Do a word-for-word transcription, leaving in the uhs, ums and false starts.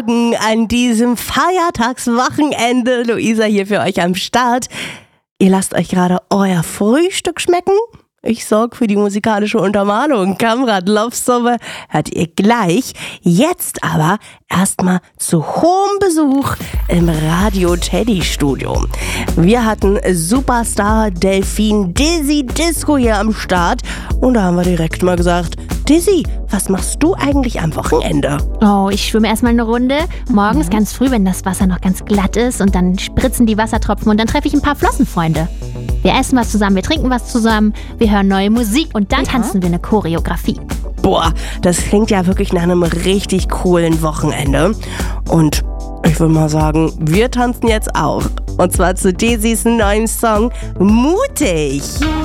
An diesem Feiertagswochenende, Luisa hier für euch am Start. Ihr lasst euch gerade euer Frühstück schmecken? Ich sorge für die musikalische Untermalung. Kamrad Love Story hört ihr gleich. Jetzt aber erstmal zu hohem Besuch im Radio Teddy Studio. Wir hatten Superstar Delfin Dizzy Disco hier am Start und da haben wir direkt mal gesagt, Dizzy, was machst du eigentlich am Wochenende? Oh, ich schwimme erstmal eine Runde. Morgens mhm. ganz früh, wenn das Wasser noch ganz glatt ist und dann spritzen die Wassertropfen und dann treffe ich ein paar Flossenfreunde. Wir essen was zusammen, wir trinken was zusammen, wir hören neue Musik und dann ja. tanzen wir eine Choreografie. Boah, das klingt ja wirklich nach einem richtig coolen Wochenende. Und ich würde mal sagen, wir tanzen jetzt auch. Und zwar zu Dizzys neuen Song Mutig.